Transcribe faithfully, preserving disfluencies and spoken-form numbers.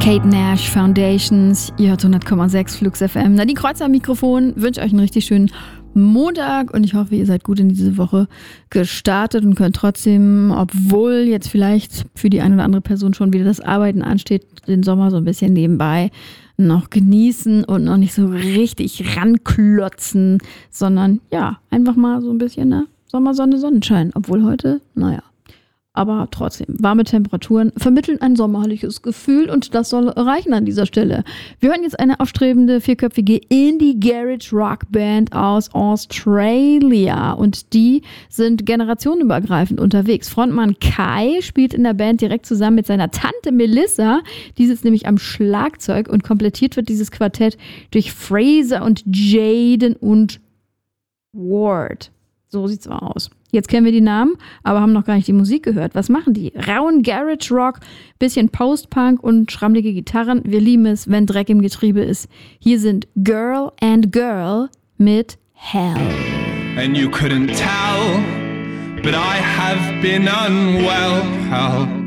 Kate Nash Foundations, ihr hört hundert Komma sechs Flux F M. Nadine Kreuzer am Mikrofon, wünsche euch einen richtig schönen Montag und ich hoffe, ihr seid gut in diese Woche gestartet und könnt trotzdem, obwohl jetzt vielleicht für die eine oder andere Person schon wieder das Arbeiten ansteht, den Sommer so ein bisschen nebenbei noch genießen und noch nicht so richtig ranklotzen, sondern ja, einfach mal so ein bisschen ne? Sommersonne, Sonnenschein, obwohl heute, naja. Aber trotzdem, warme Temperaturen vermitteln ein sommerliches Gefühl und das soll reichen an dieser Stelle. Wir hören jetzt eine aufstrebende, vierköpfige Indie-Garage-Rock-Band aus Australia und die sind generationenübergreifend unterwegs. Frontmann Kai spielt in der Band direkt zusammen mit seiner Tante Melissa. Die sitzt nämlich am Schlagzeug und komplettiert wird dieses Quartett durch Fraser und Jaden und Ward. So sieht's mal aus. Jetzt kennen wir die Namen, aber haben noch gar nicht die Musik gehört. Was machen die? Rauen Garage Rock, bisschen Post-Punk und schrammelige Gitarren. Wir lieben es, wenn Dreck im Getriebe ist. Hier sind Girl and Girl mit Hell. And you couldn't tell, but I have been unwell, hell.